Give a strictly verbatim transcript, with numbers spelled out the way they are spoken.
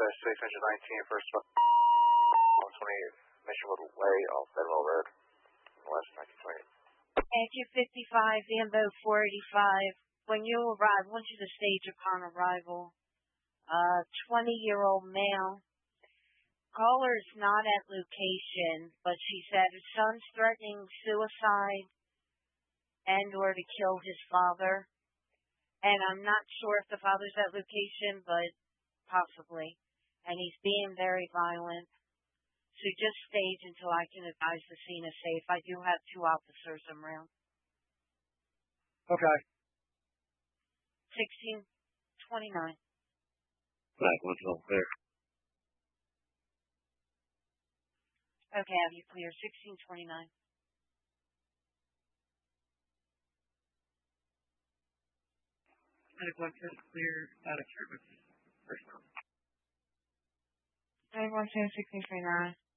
six nineteen, first one twenty-eight Missionwood Way off Bedwell Road, West nineteen twenty-eight. A Q fifty-five, Ambo four eighty-five. When you arrive, once you the stage upon arrival, uh, twenty-year-old male. Caller's not at location, but she said her son's threatening suicide and or to kill his father. And I'm not sure if the father's at location, but possibly. And he's being very violent. So just stage until I can advise the scene is safe. I do have two officers around. Okay. sixteen twenty-nine. Black one's all clear. Okay, have you clear? sixteen twenty-nine. Black one is clear out of service. First one. nine one two sixteen twenty-nine.